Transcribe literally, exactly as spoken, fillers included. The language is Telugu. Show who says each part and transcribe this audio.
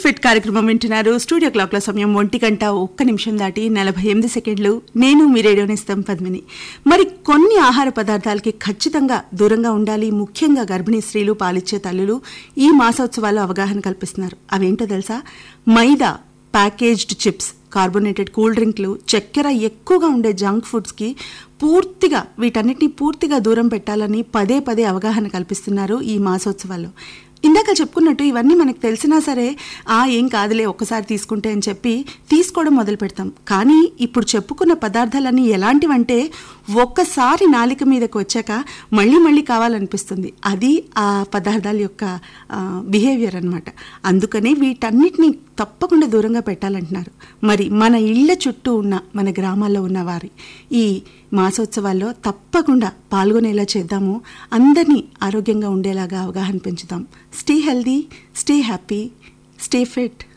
Speaker 1: ఈట్ ఫిట్ కార్యక్రమం వింటున్నారు. స్టూడియో క్లాక్ల సమయం ఒంటి గంట ఒక్క నిమిషం దాటి నలభై ఎనిమిది సెకండ్లు. నేను మీ రేడియో నేస్తం పద్మిని. మరి కొన్ని ఆహార పదార్థాలకి ఖచ్చితంగా దూరంగా ఉండాలి. ముఖ్యంగా గర్భిణీ స్త్రీలు, పాలిచ్చే తల్లులు ఈ మాసోత్సవాల్లో అవగాహన కల్పిస్తున్నారు. అవేంటో తెలుసా? మైదా, ప్యాకేజ్డ్ చిప్స్, కార్బోనేటెడ్ కూల్ డ్రింక్లు, చక్కెర ఎక్కువగా ఉండే జంక్ ఫుడ్స్కి పూర్తిగా వీటన్నిటినీ పూర్తిగా దూరం పెట్టాలని పదే పదే అవగాహన కల్పిస్తున్నారు ఈ మాసోత్సవాల్లో. ఇందాక చెప్పుకున్నట్టు ఇవన్నీ మనకు తెలిసినా సరే ఆ ఏం కాదులే ఒక్కసారి తీసుకుంటే అని చెప్పి తీసుకోవడం మొదలు పెడతాం. కానీ ఇప్పుడు చెప్పుకున్న పదార్థాలన్నీ ఎలాంటివంటే ఒక్కసారి నాలిక మీదకి వచ్చాక మళ్ళీ మళ్ళీ కావాలనిపిస్తుంది. అది ఆ పదార్థాల యొక్క బిహేవియర్ అన్నమాట. అందుకనే వీటన్నిటినీ తప్పకుండా దూరంగా పెట్టాలంటున్నారు. మరి మన ఇళ్ల చుట్టూ ఉన్న మన గ్రామాల్లో ఉన్న వారి ఈ మాసోత్సవాల్లో తప్పకుండా పాల్గొనేలా చేద్దాము. అందరినీ ఆరోగ్యంగా ఉండేలాగా అవగాహన పెంచుదాం. Stay healthy, stay happy, stay fit.